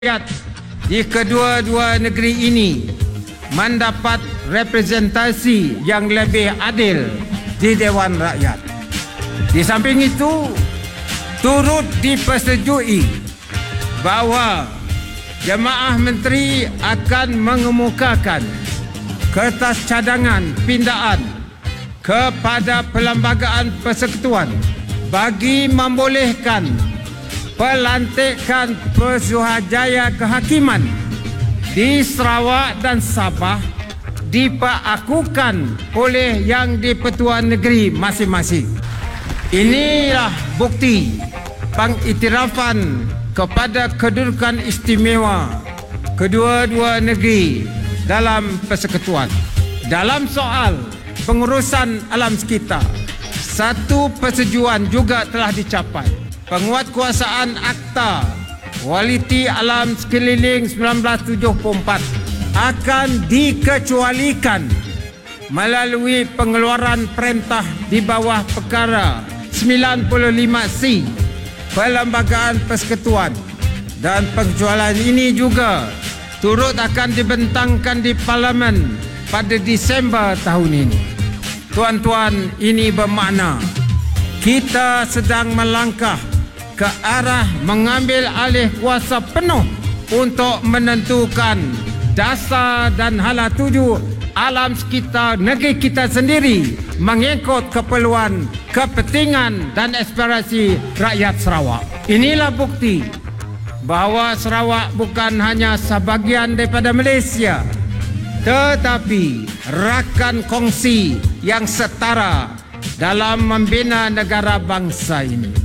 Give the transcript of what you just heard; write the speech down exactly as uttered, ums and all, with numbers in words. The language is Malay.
rakyat di kedua-dua negeri ini mendapat representasi yang lebih adil di Dewan Rakyat. Di samping itu, turut dipersetujui bahawa Jemaah Menteri akan mengemukakan kertas cadangan pindaan kepada Perlembagaan Persekutuan bagi membolehkan pelantikan Pesuruhjaya Kehakiman di Sarawak dan Sabah diperakkukan oleh Yang di-Pertuan Negeri masing-masing. Inilah bukti pengiktirafan kepada kedudukan istimewa kedua-dua negeri dalam persekutuan. Dalam soal pengurusan alam sekitar, satu persetujuan juga telah dicapai. Penguatkuasaan Akta Kualiti Alam Sekeliling seribu sembilan ratus tujuh puluh empat akan dikecualikan melalui pengeluaran perintah di bawah perkara sembilan puluh lima C Perlembagaan Persekutuan, dan pengecualian ini juga turut akan dibentangkan di Parlimen pada Disember tahun ini. Tuan-tuan, ini bermakna kita sedang melangkah ke arah mengambil alih kuasa penuh untuk menentukan dasar dan hala tuju alam sekitar negeri kita sendiri mengikut keperluan, kepentingan dan aspirasi rakyat Sarawak. Inilah bukti bahawa Sarawak bukan hanya sebahagian daripada Malaysia, tetapi rakan kongsi yang setara dalam membina negara bangsa ini.